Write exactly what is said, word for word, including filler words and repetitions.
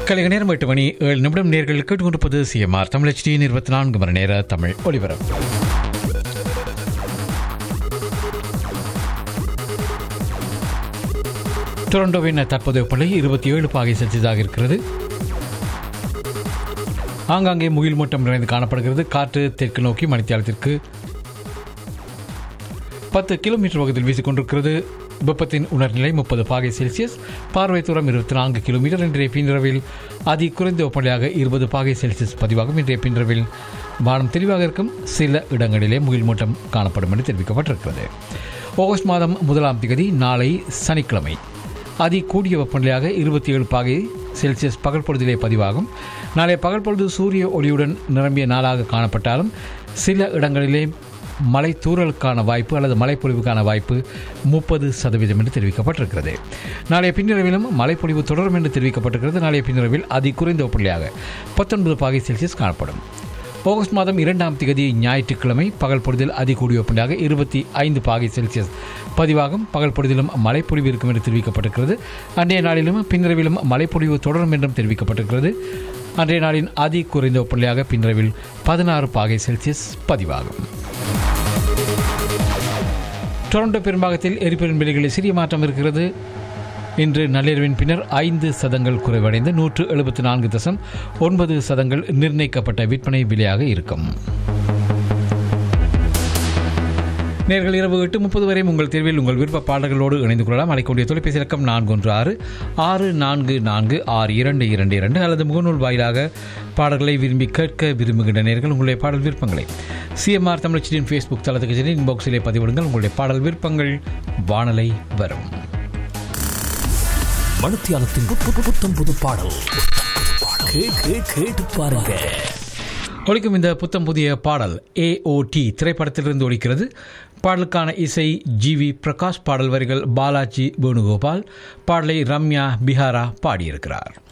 கலைக நேரம் எட்டு மணி ஏழு நிமிடம் நேர்கள் கேட்டுக்கொண்டிருப்பது சிஎம்ஆர் தமிழ் ஹெச்டியின் இருபத்தி நான்கு மணி நேர தமிழ் ஒலிபரப்பு. டொரண்டோவின் தற்போதைய வெப்பநிலை இருபத்தி ஏழு பாகை செல்சியஸாக இருக்கிறது. ஆங்காங்கே முகில் மூட்டம் நிறைந்து காணப்படுகிறது. காற்று தெற்கு நோக்கி மணித்தியாலத்திற்கு பத்து கிலோமீட்டர் வேகத்தில் வீசிக்கொண்டிருக்கிறது. வெப்பத்தின் உணர்நிலை முப்பது பாகை செல்சியஸ். பார்வை தூரம் இருபத்தி நான்கு கிலோமீட்டர். இன்றைய பின்னிரவில் அதி குறைந்த வெப்பநிலையாக இருபது பாகை செல்சியஸ் பதிவாகும். இன்றைய பின்னிரவில் வானம் தெளிவாக இருக்கும். சில இடங்களிலே முகில் மூட்டம் காணப்படும் என்று தெரிவிக்கப்பட்டிருக்கிறது. ஆகஸ்ட் மாதம் முதலாம் தேதி நாளை சனிக்கிழமை அதி கூடிய வெப்பநிலையாக இருபத்தி ஏழு பாகை செல்சியஸ் பகல் பொழுதிலே பதிவாகும். நாளை பகல் பொழுது சூரிய ஒளியுடன் நிரம்பிய நாளாக காணப்பட்டாலும் சில இடங்களிலே மழை தூறலுக்கான வாய்ப்பு அல்லது மழைப்பொழிவுக்கான வாய்ப்பு முப்பது சதவீதம் என்று தெரிவிக்கப்பட்டிருக்கிறது. நாளைய பின்னிரவிலும் மழைப்பொழிவு தொடரும் என்று தெரிவிக்கப்பட்டிருக்கிறது. நாளைய பின்னிரவில் அதி குறைந்த வெப்பநிலையாக பத்தொன்பது பாகை செல்சியஸ் காணப்படும். ஆகஸ்ட் மாதம் இரண்டாம் தேதி ஞாயிற்றுக்கிழமை பகல் பொழுதில் அதி கூடிய வெப்பநிலையாக இருபத்தி ஐந்து பாகை செல்சியஸ் பதிவாகும். பகல் பொழுதிலும் மழைப்பொழிவு இருக்கும் என்று தெரிவிக்கப்பட்டிருக்கிறது. அன்றைய நாளிலும் பின்னிரவிலும் மழைப்பொழிவு தொடரும் என்றும் தெரிவிக்கப்பட்டிருக்கிறது. அன்றைய நாளின் அதி குறைந்த வெப்பநிலையாக பின்னிரவில் பதினாறு பாகை செல்சியஸ் பதிவாகும். டொரண்டோ பெரும்பாகத்தில் எரிபொருள் விலைகளில் சிறிய மாற்றம் இருக்கிறது. இன்று நள்ளிரவின் பின்னர் ஐந்து சதங்கள் குறைவடைந்து நூற்று எழுபத்தி நான்கு தசம் ஒன்பது சதங்கள் நிர்ணயிக்கப்பட்ட விற்பனை விலையாக இருக்கும். நேர்கள் இரவு எட்டு முப்பது வரை உங்கள் தேர்வில் உங்கள் விருப்ப பாடல்களோடு இணைந்து கொள்ளலாம். அழைக்கக்கூடிய தொலைபேசி இலக்கம் நான்கு ஒன்று ஆறு ஆறு நான்கு நான்கு ஆறு இரண்டு இரண்டு இரண்டு அல்லது முகநூல் வாயிலாக பாடல்களை விரும்பி கேட்க விரும்புகின்ற நேர்கள் உங்களுடைய பாடல் விருப்பங்களை சிஎம்ஆர் தமிழச்சியின் ஃபேஸ்புக் தளத்துக்கு சென்று இன்பாக்ஸிலே பதிவிடுங்கள். உங்களுடைய பாடல் விருப்பங்கள் வானலை வரும். மணித்தியாலத்தின் புத்தம் புது பாடல் கேட்டு பாருங்க. ஒலிக்கும் இந்த புத்தம் புதிய பாடல் ஏஓடி திரைப்படத்திலிருந்து ஒலிக்கிறது. பாடலுக்கான இசை ஜி வி பிரகாஷ், பாடல் வரிகள் பாலாஜி வேணுகோபால், பாடலை ரம்யா பிஹாரா பாடியிருக்கிறார்.